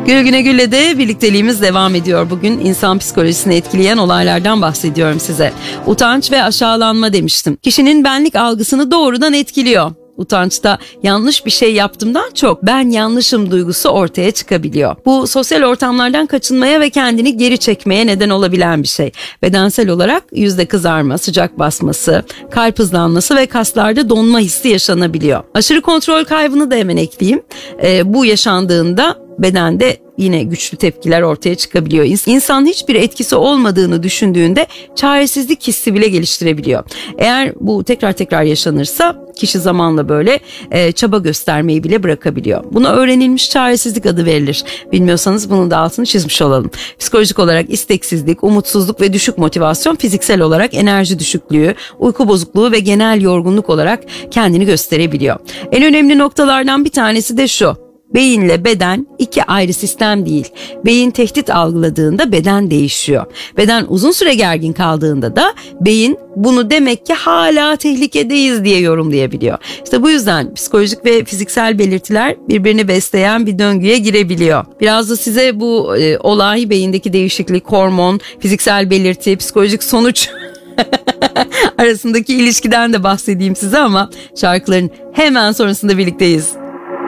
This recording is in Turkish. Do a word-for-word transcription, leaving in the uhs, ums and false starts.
Gül Güne Gül'le de birlikteliğimiz devam ediyor. Bugün insan psikolojisini etkileyen olaylardan bahsediyorum size. Utanç ve aşağılanma demiştim. Kişinin benlik algısını doğrudan etkiliyor. Utançta yanlış bir şey yaptığımdan çok ben yanlışım duygusu ortaya çıkabiliyor. Bu sosyal ortamlardan kaçınmaya ve kendini geri çekmeye neden olabilen bir şey. Bedensel olarak yüzde kızarma, sıcak basması, kalp hızlanması ve kaslarda donma hissi yaşanabiliyor. Aşırı kontrol kaybını da hemen ekleyeyim. Ee, bu yaşandığında bedende yine güçlü tepkiler ortaya çıkabiliyor. İnsan hiçbir etkisi olmadığını düşündüğünde çaresizlik hissi bile geliştirebiliyor. Eğer bu tekrar tekrar yaşanırsa kişi zamanla böyle e, çaba göstermeyi bile bırakabiliyor. Buna öğrenilmiş çaresizlik adı verilir. Bilmiyorsanız bunun da altını çizmiş olalım. Psikolojik olarak isteksizlik, umutsuzluk ve düşük motivasyon, fiziksel olarak enerji düşüklüğü, uyku bozukluğu ve genel yorgunluk olarak kendini gösterebiliyor. En önemli noktalardan bir tanesi de şu: beyinle beden iki ayrı sistem değil. Beyin tehdit algıladığında beden değişiyor. Beden uzun süre gergin kaldığında da beyin bunu demek ki hala tehlikedeyiz diye yorumlayabiliyor. İşte bu yüzden psikolojik ve fiziksel belirtiler birbirini besleyen bir döngüye girebiliyor. Biraz da size bu e, olay, beyindeki değişiklik, hormon, fiziksel belirti, psikolojik sonuç arasındaki ilişkiden de bahsedeyim size ama şarkıların hemen sonrasında birlikteyiz.